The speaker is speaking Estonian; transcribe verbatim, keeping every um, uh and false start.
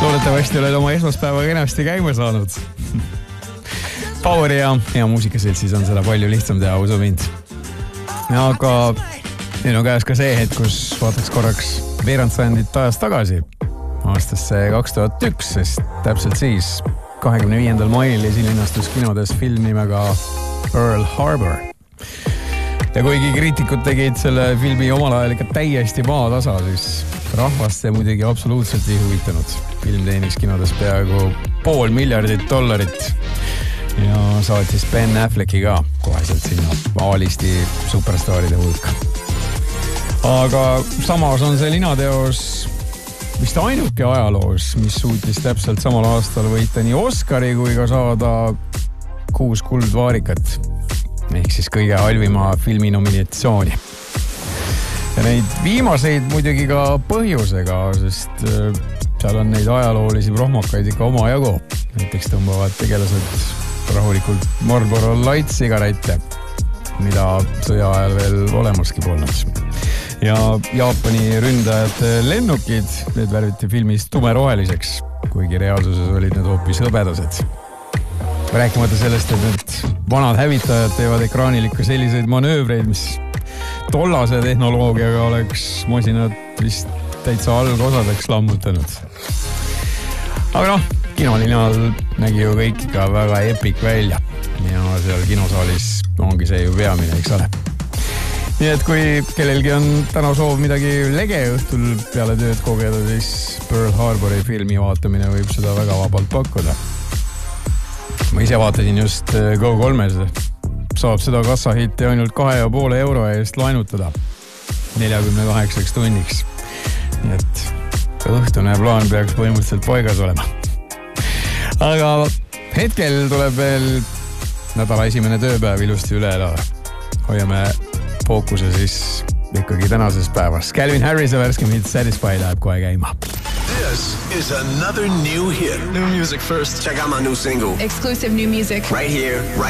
Loodetavasti oled oma esmaspäeva kenasti käima saanud. Poweri ja, ja muusikaseltsis on seda palju lihtsam teha, usu mind. Aga nüüd on käes ka see hetk, kus vaataks korraks veerand sajandit ajas tagasi aastasse kaks tuhat üks, sest täpselt siis kahekümne viiendal mail esilinastus kinodes film nimega Pearl Harbor. Ja kuigi kriitikud tegid selle filmi omal ajal ikka täiesti maatasa, siis rahvast see muidugi absoluutselt ei huvitanud. Film teenis kinodes peaaegu pool miljardit dollarit ja saatis Ben Afflecki ka koheselt sinna A-listi superstaaride hulka. Aga samas on see linateos vist ainuke ajaloos, mis suutis täpselt samal aastal võita nii Oscari kui ka saada kuus kuldvaarikat. Ehk siis kõige halvima filmi nominatsiooni. Ja neid viimaseid muidugi ka põhjusega, sest seal on neid ajaloolisi prohmakaid ikka oma jagu. Näiteks tõmbavad tegelased rahulikult Marlboro Light sigarette, mida sõja ajal veel olemaski polnud. Ja Jaapani ründajate lennukid, need värviti filmis tumeroheliseks, kuigi reaalsuses olid need hoopis hõbedased. Rääkimata sellest, et need vanad hävitajad teevad ekraanil ikka selliseid manöövreid, mis tollase tehnoloogiaga oleks masinad vist täitsa algosadeks lammutanud. Aga noh, kinolinal nägi ju kõik ikka väga epic välja ja seal kinosaalis ongi see ju peamine, eks ole. Nii et kui kellelgi on täna soov midagi lege õhtul peale tööd kogeda, siis Pearl Harbori filmi vaatamine võib seda väga vabalt pakkuda. Ma ise vaatasin just Go kolmes. Saab seda kassahitti ainult kahe ja poole euro eest laenutada neljakümne kaheksaks tunniks. Nii et õhtune plaan peaks põhimõtteliselt paigas olema. Aga hetkel tuleb veel nädala esimene tööpäev ilusti üle elada. Hoiame fookuse siis ikkagi tänases päevas. Calvin Harrise värske hit Satisfy läheb kohe käima. This is another new hit. New music first. Check out my new single. Exclusive new music. Right here, right